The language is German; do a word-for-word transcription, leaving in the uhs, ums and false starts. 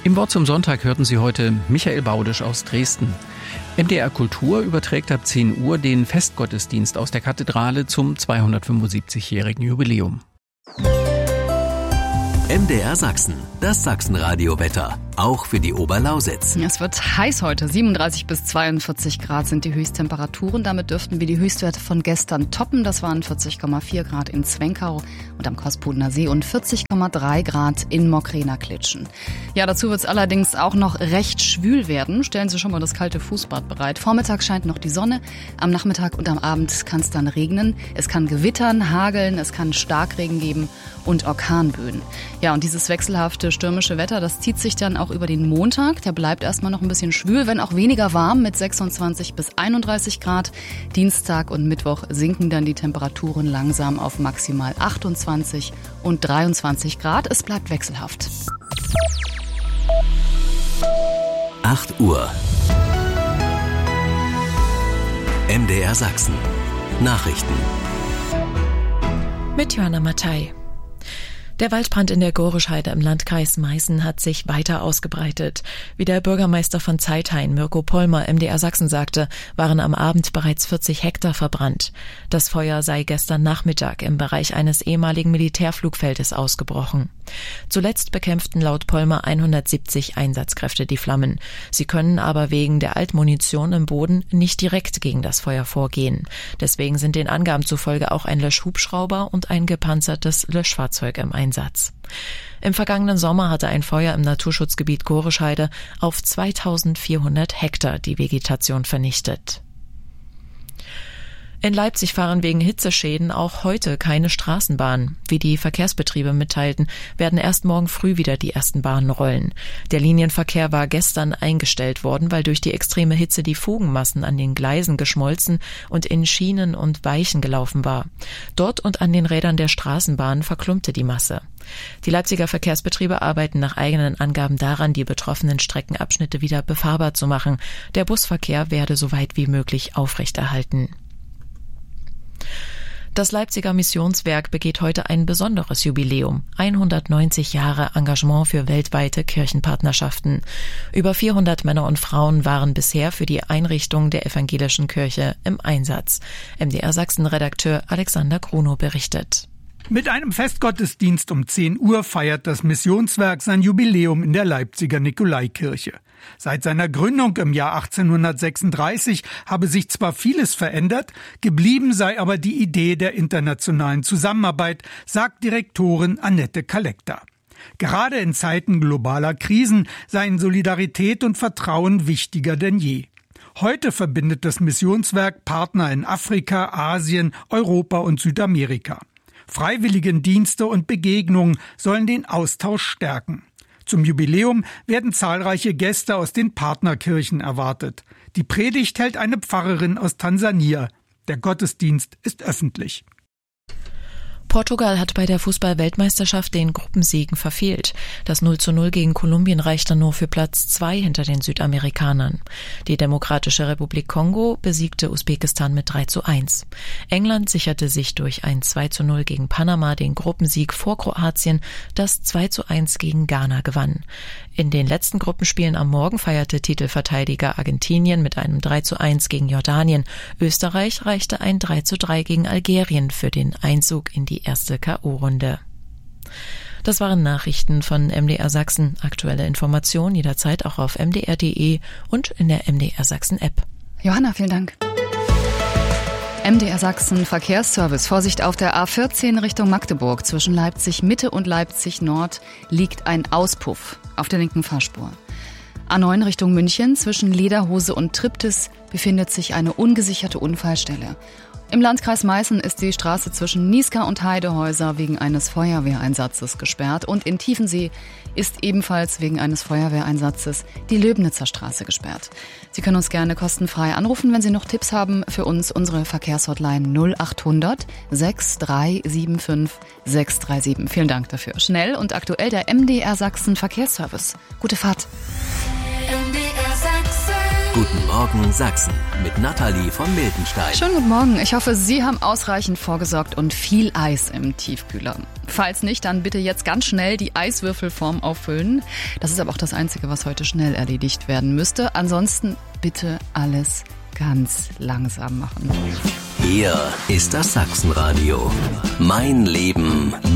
Im Wort zum Sonntag hörten Sie heute Michael Baudisch aus Dresden. M D R Kultur überträgt ab zehn Uhr den Festgottesdienst aus der Kathedrale zum zweihundertfünfundsiebzigjährigen Jubiläum. M D R Sachsen, das Sachsenradio-Wetter, auch für die Oberlausitz. Es wird heiß heute, siebenunddreißig bis zweiundvierzig Grad sind die Höchsttemperaturen. Damit dürften wir die Höchstwerte von gestern toppen. Das waren vierzig Komma vier Grad in Zwenkau und am Kospudner See und vierzig Komma drei Grad in Mokräner-Klitschen. Ja, dazu wird es allerdings auch noch recht schwül werden. Stellen Sie schon mal das kalte Fußbad bereit. Vormittags scheint noch die Sonne, am Nachmittag und am Abend kann es dann regnen. Es kann gewittern, hageln, es kann Starkregen geben und Orkanböen. Ja, und dieses wechselhafte stürmische Wetter, das zieht sich dann auch über den Montag. Der bleibt erstmal noch ein bisschen schwül, wenn auch weniger warm mit sechsundzwanzig bis einunddreißig Grad. Dienstag und Mittwoch sinken dann die Temperaturen langsam auf maximal achtundzwanzig und dreiundzwanzig Grad. Es bleibt wechselhaft. acht Uhr. M D R Sachsen. Nachrichten. Mit Johanna Mattei. Der Waldbrand in der Gorischheide im Landkreis Meißen hat sich weiter ausgebreitet. Wie der Bürgermeister von Zeithain, Mirko Pollmer, M D R Sachsen sagte, waren am Abend bereits vierzig Hektar verbrannt. Das Feuer sei gestern Nachmittag im Bereich eines ehemaligen Militärflugfeldes ausgebrochen. Zuletzt bekämpften laut Pollmer hundertsiebzig Einsatzkräfte die Flammen. Sie können aber wegen der Altmunition im Boden nicht direkt gegen das Feuer vorgehen. Deswegen sind den Angaben zufolge auch ein Löschhubschrauber und ein gepanzertes Löschfahrzeug im Einsatz. Einsatz. Im vergangenen Sommer hatte ein Feuer im Naturschutzgebiet Gorischheide auf zweitausendvierhundert Hektar die Vegetation vernichtet. In Leipzig fahren wegen Hitzeschäden auch heute keine Straßenbahnen. Wie die Verkehrsbetriebe mitteilten, werden erst morgen früh wieder die ersten Bahnen rollen. Der Linienverkehr war gestern eingestellt worden, weil durch die extreme Hitze die Fugenmassen an den Gleisen geschmolzen und in Schienen und Weichen gelaufen war. Dort und an den Rädern der Straßenbahn verklumpte die Masse. Die Leipziger Verkehrsbetriebe arbeiten nach eigenen Angaben daran, die betroffenen Streckenabschnitte wieder befahrbar zu machen. Der Busverkehr werde so weit wie möglich aufrechterhalten. Das Leipziger Missionswerk begeht heute ein besonderes Jubiläum. hundertneunzig Jahre Engagement für weltweite Kirchenpartnerschaften. Über vierhundert Männer und Frauen waren bisher für die Einrichtung der evangelischen Kirche im Einsatz. M D R Sachsen-Redakteur Alexander Grunow berichtet. Mit einem Festgottesdienst um zehn Uhr feiert das Missionswerk sein Jubiläum in der Leipziger Nikolaikirche. Seit seiner Gründung im Jahr achtzehnhundertsechsunddreißig habe sich zwar vieles verändert, geblieben sei aber die Idee der internationalen Zusammenarbeit, sagt Direktorin Annette Kalekta. Gerade in Zeiten globaler Krisen seien Solidarität und Vertrauen wichtiger denn je. Heute verbindet das Missionswerk Partner in Afrika, Asien, Europa und Südamerika. Freiwilligendienste und Begegnungen sollen den Austausch stärken. Zum Jubiläum werden zahlreiche Gäste aus den Partnerkirchen erwartet. Die Predigt hält eine Pfarrerin aus Tansania. Der Gottesdienst ist öffentlich. Portugal hat bei der Fußball-Weltmeisterschaft den Gruppensiegen verfehlt. Das null zu null gegen Kolumbien reichte nur für Platz zwei hinter den Südamerikanern. Die Demokratische Republik Kongo besiegte Usbekistan mit drei zu eins. England sicherte sich durch ein zwei zu null gegen Panama den Gruppensieg vor Kroatien, das zwei zu eins gegen Ghana gewann. In den letzten Gruppenspielen am Morgen feierte Titelverteidiger Argentinien mit einem drei zu eins gegen Jordanien. Österreich reichte ein drei zu drei gegen Algerien für den Einzug in die erste K O-Runde. Das waren Nachrichten von M D R Sachsen. Aktuelle Informationen jederzeit auch auf m d r punkt d e und in der M D R Sachsen App. Johanna, vielen Dank. M D R Sachsen Verkehrsservice. Vorsicht auf der A vierzehn Richtung Magdeburg. Zwischen Leipzig Mitte und Leipzig Nord liegt ein Auspuff auf der linken Fahrspur. A neun Richtung München. Zwischen Lederhose und Triptis befindet sich eine ungesicherte Unfallstelle. Im Landkreis Meißen ist die Straße zwischen Niesca und Heidehäuser wegen eines Feuerwehreinsatzes gesperrt und in Tiefensee ist ebenfalls wegen eines Feuerwehreinsatzes die Löbnitzer Straße gesperrt. Sie können uns gerne kostenfrei anrufen, wenn Sie noch Tipps haben für uns. Unsere Verkehrshotline null achthundert sechs drei sieben fünf sechs drei sieben. Vielen Dank dafür. Schnell und aktuell der M D R Sachsen Verkehrsservice. Gute Fahrt. M D R Sachsen. Guten Morgen Sachsen mit Nathalie von Miltenstein. Schönen guten Morgen. Ich hoffe, Sie haben ausreichend vorgesorgt und viel Eis im Tiefkühler. Falls nicht, dann bitte jetzt ganz schnell die Eiswürfelform auffüllen. Das ist aber auch das Einzige, was heute schnell erledigt werden müsste. Ansonsten bitte alles ganz langsam machen. Hier ist das Sachsenradio. Mein Leben,